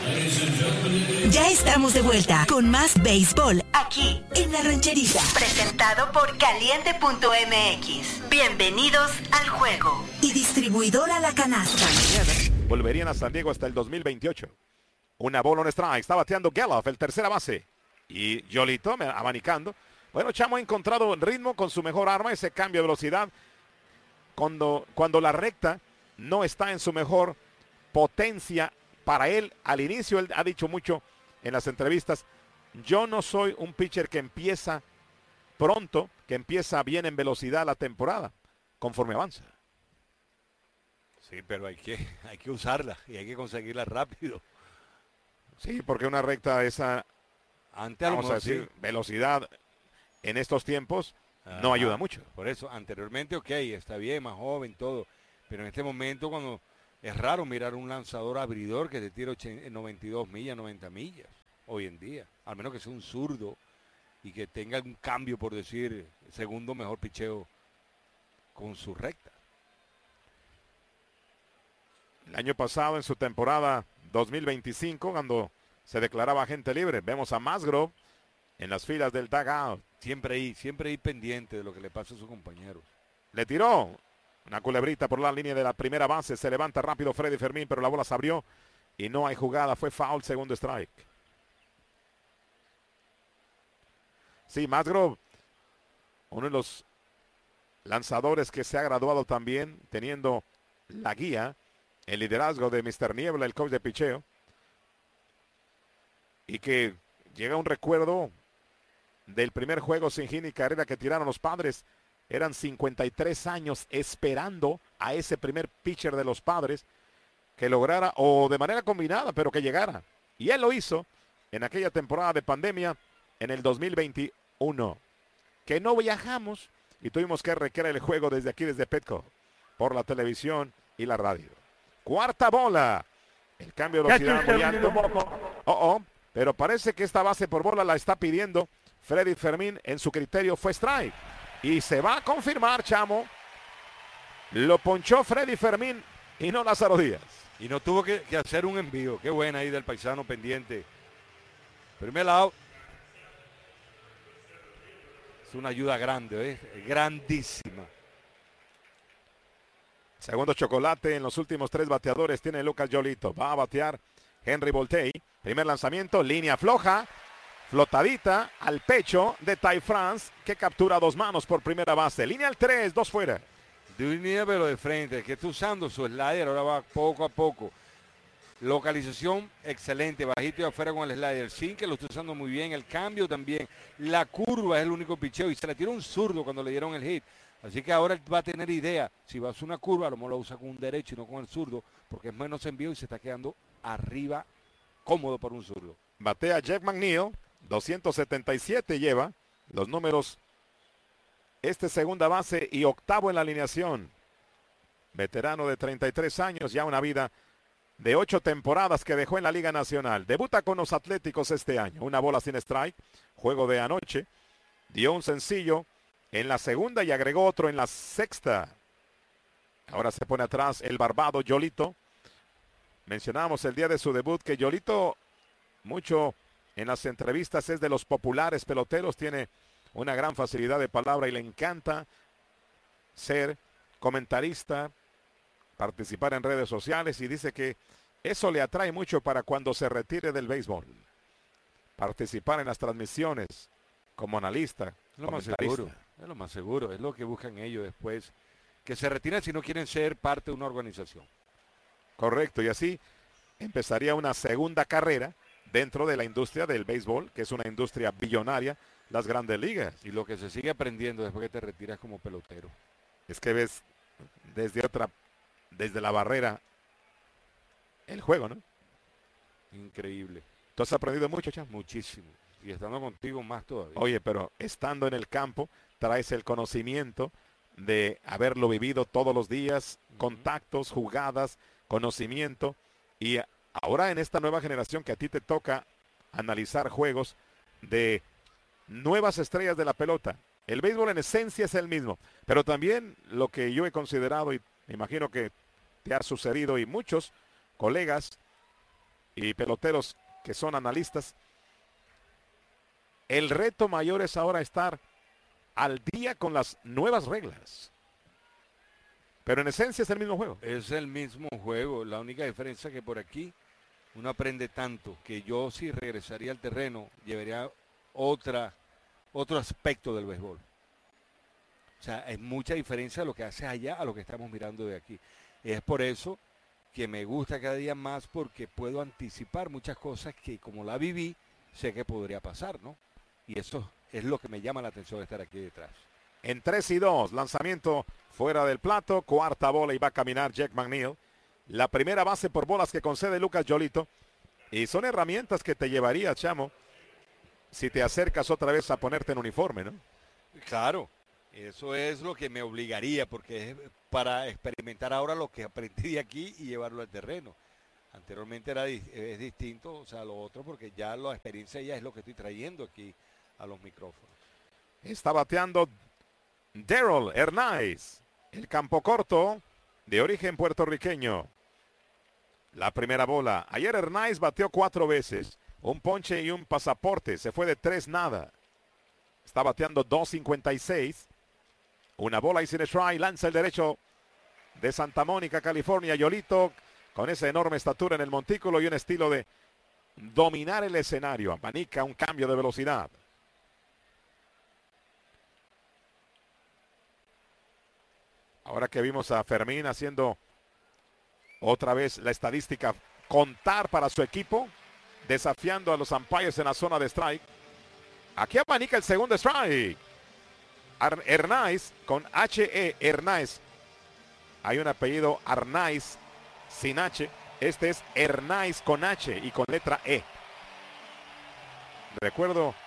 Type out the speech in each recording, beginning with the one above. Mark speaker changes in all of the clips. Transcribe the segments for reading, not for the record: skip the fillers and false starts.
Speaker 1: Ya estamos de vuelta con más béisbol aquí en La Rancherita. Presentado por Caliente.mx. Bienvenidos al juego. Y distribuidora La Canasta.
Speaker 2: Mañana volverían a San Diego hasta el 2028. Una bola on strike. Está bateando Geloff, el tercera base. Y Yolito abanicando. Bueno, Chamo ha encontrado el ritmo con su mejor arma, ese cambio de velocidad. Cuando la recta no está en su mejor potencia para él, al inicio él ha dicho mucho en las entrevistas, yo no soy un pitcher que empieza pronto, que empieza bien en velocidad la temporada, conforme avanza.
Speaker 3: Sí, pero hay que usarla y hay que conseguirla rápido.
Speaker 2: Sí, porque una recta esa, vamos a decir,
Speaker 3: sí,
Speaker 2: velocidad en estos tiempos no ayuda mucho.
Speaker 3: Por eso, anteriormente, ok, está bien, más joven, todo, pero en este momento cuando es raro mirar un lanzador abridor que te tira 92 millas, 90 millas, hoy en día, al menos que sea un zurdo y que tenga un cambio, por decir, segundo mejor picheo con su recta.
Speaker 2: El año pasado en su temporada 2025, cuando se declaraba agente libre, vemos a Musgrove en las filas del dugout.
Speaker 3: Siempre ahí pendiente de lo que le pasa a sus compañeros.
Speaker 2: Le tiró una culebrita por la línea de la primera base. Se levanta rápido Freddy Fermín, pero la bola se abrió y no hay jugada. Fue foul, segundo strike. Sí, Musgrove, uno de los lanzadores que se ha graduado también, teniendo la guía, el liderazgo de Mr. Niebla, el coach de picheo. Y que llega un recuerdo del primer juego sin hit ni carrera que tiraron los Padres. Eran 53 años esperando a ese primer pitcher de los Padres que lograra, o de manera combinada, pero que llegara. Y él lo hizo en aquella temporada de pandemia en el 2021. Que no viajamos y tuvimos que recrear el juego desde aquí, desde Petco, por la televisión y la radio. Cuarta bola. El cambio de velocidad muy alto. Pero parece que esta base por bola la está pidiendo Freddy Fermín. En su criterio fue strike. Y se va a confirmar, Chamo. Lo ponchó Freddy Fermín y no Lázaro Díaz.
Speaker 3: Y no tuvo que hacer un envío. Qué buena ahí del paisano pendiente. Primer out. Es una ayuda grande, grandísima.
Speaker 2: Segundo chocolate en los últimos 3 bateadores tiene Lucas Yolito. Va a batear Henry Voltei. Primer lanzamiento, línea floja. Flotadita al pecho de Ty France, que captura 2 manos por primera base. Línea al 3, 2 fuera.
Speaker 3: De pero de frente, que está usando su slider, ahora va poco a poco. Localización excelente, bajito y afuera con el slider. Sin que lo está usando muy bien, el cambio también. La curva es el único picheo y se le tiró un zurdo cuando le dieron el hit. Así que ahora él va a tener idea. Si va a hacer una curva, a lo mejor lo usa con un derecho y no con el zurdo, porque es menos envío y se está quedando arriba cómodo por un zurdo.
Speaker 2: Batea Jeff McNeil. 277 lleva los números, segunda base y octavo en la alineación. Veterano de 33 años, ya una vida de 8 temporadas que dejó en la Liga Nacional. Debuta con los Atléticos este año. Una bola sin strike, juego de anoche. Dio un sencillo en la segunda y agregó otro en la sexta. Ahora se pone atrás el barbado Yolito. Mencionábamos el día de su debut que Yolito, mucho en las entrevistas, es de los populares peloteros, tiene una gran facilidad de palabra y le encanta ser comentarista, participar en redes sociales, y dice que eso le atrae mucho para cuando se retire del béisbol. Participar en las transmisiones como analista.
Speaker 3: Es lo más seguro, es lo que buscan ellos después, que se retiren si no quieren ser parte de una organización.
Speaker 2: Correcto, y así empezaría una segunda carrera dentro de la industria del béisbol, que es una industria billonaria, las grandes ligas.
Speaker 3: Y lo que se sigue aprendiendo después que te retiras como pelotero.
Speaker 2: Es que ves desde la barrera el juego, ¿no?
Speaker 3: Increíble.
Speaker 2: ¿Tú has aprendido mucho, Cham?
Speaker 3: Muchísimo. Y estando contigo más todavía.
Speaker 2: Oye, pero estando en el campo, traes el conocimiento de haberlo vivido todos los días, contactos, jugadas, conocimiento, y ahora en esta nueva generación que a ti te toca analizar juegos de nuevas estrellas de la pelota. El béisbol en esencia es el mismo, pero también lo que yo he considerado, y me imagino que te ha sucedido y muchos colegas, y peloteros que son analistas, el reto mayor es ahora estar al día con las nuevas reglas. Pero en esencia es el mismo juego.
Speaker 3: Es el mismo juego. La única diferencia es que por aquí uno aprende tanto que yo si regresaría al terreno llevaría otro aspecto del béisbol. O sea, es mucha diferencia de lo que haces allá a lo que estamos mirando de aquí. Es por eso que me gusta cada día más, porque puedo anticipar muchas cosas que como la viví, sé que podría pasar, ¿no? Y eso es lo que me llama la atención de estar aquí detrás.
Speaker 2: En 3-2, lanzamiento fuera del plato, cuarta bola y va a caminar Jack McNeil. La primera base por bolas que concede Lucas Giolito. Y son herramientas que te llevaría, Chamo, si te acercas otra vez a ponerte en uniforme, ¿no?
Speaker 3: Claro, eso es lo que me obligaría, porque es para experimentar ahora lo que aprendí de aquí y llevarlo al terreno. Anteriormente es distinto, o sea, lo otro, porque ya la experiencia ya es lo que estoy trayendo aquí a los micrófonos.
Speaker 2: Está bateando Darryl Hernández, el campo corto de origen puertorriqueño. La primera bola. Ayer Hernández bateó 4 veces, un ponche y un pasaporte. Se fue de 3-0. Está bateando 2.56. Una bola y sin strike. Lanza el derecho de Santa Mónica, California. Giolito con esa enorme estatura en el montículo y un estilo de dominar el escenario. Apanica un cambio de velocidad. Ahora que vimos a Fermín haciendo otra vez la estadística, contar para su equipo, desafiando a los umpires en la zona de strike. Aquí apanica el segundo strike. Hernández con H-E, Hernández. Hay un apellido Arnaiz sin H. Este es Hernández con H y con letra E. Recuerdo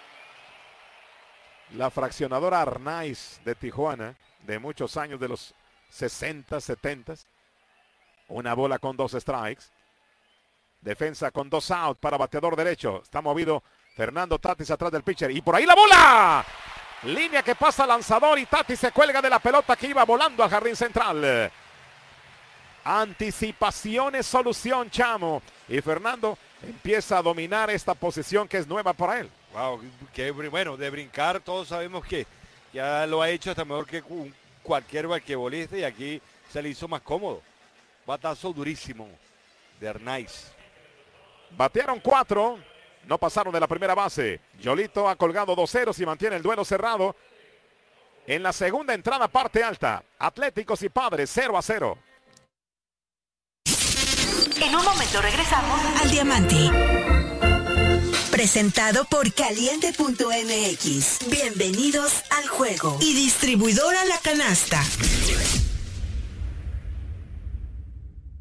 Speaker 2: la fraccionadora Arnaiz de Tijuana, de muchos años, de los 60, 70. Una bola con 2 strikes. Defensa con 2 outs para bateador derecho. Está movido Fernando Tatis atrás del pitcher. Y por ahí la bola. Línea que pasa lanzador y Tatis se cuelga de la pelota que iba volando al jardín central. Anticipación es solución, Chamo. Y Fernando empieza a dominar esta posición que es nueva para él.
Speaker 3: Wow, qué bueno, de brincar todos sabemos que ya lo ha hecho hasta mejor que cualquier basquetbolista y aquí se le hizo más cómodo. Batazo durísimo de Hernández.
Speaker 2: Batearon 4, no pasaron de la primera base. Giolito ha colgado 2-0 y mantiene el duelo cerrado. En la segunda entrada, parte alta. Atléticos y Padres 0-0.
Speaker 1: En un momento regresamos al Diamante. Presentado por Caliente.mx. Bienvenidos al juego. Y distribuidora La Canasta.